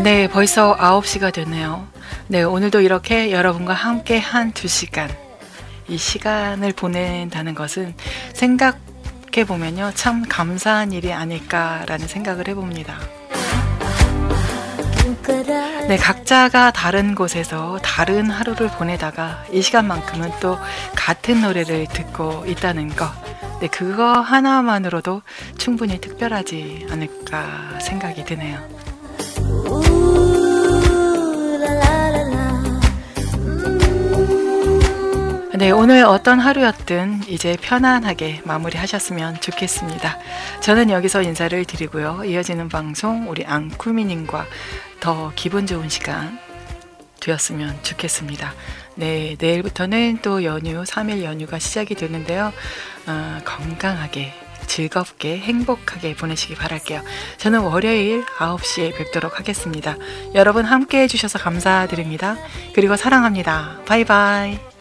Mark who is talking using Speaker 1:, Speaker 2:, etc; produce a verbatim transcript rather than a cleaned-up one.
Speaker 1: 네, 벌써 아홉 시가 됐네요. 네, 오늘도 이렇게 여러분과 함께 한 두 시간, 이 시간을 보낸다는 것은 생각해보면요, 참 감사한 일이 아닐까라는 생각을 해봅니다. 네, 각자가 다른 곳에서 다른 하루를 보내다가 이 시간만큼은 또 같은 노래를 듣고 있다는 것, 네, 그거 하나만으로도 충분히 특별하지 않을까 생각이 드네요. 네, 오늘 어떤 하루였든 이제 편안하게 마무리하셨으면 좋겠습니다. 저는 여기서 인사를 드리고요. 이어지는 방송 우리 앙쿠미님과 더 기분 좋은 시간 되었으면 좋겠습니다. 네, 내일부터는 또 연휴, 삼 일 연휴가 시작이 되는데요. 어, 건강하게, 즐겁게, 행복하게 보내시기 바랄게요. 저는 월요일 아홉 시에 뵙도록 하겠습니다. 여러분 함께 해주셔서 감사드립니다. 그리고 사랑합니다. 바이바이.